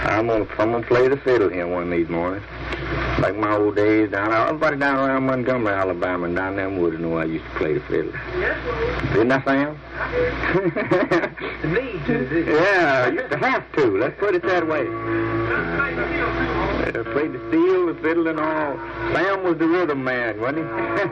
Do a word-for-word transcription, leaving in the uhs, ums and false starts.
I'm gonna, I'm gonna play the fiddle here one of these mornings. Like my old days down there. Everybody down around Montgomery, Alabama, and down there in Wood knew I used to play the fiddle. Didn't I, Sam? Need to. Yeah, I used to have to. Let's put it that way. I played the steel, the fiddle, and all. Sam was the rhythm man, wasn't he?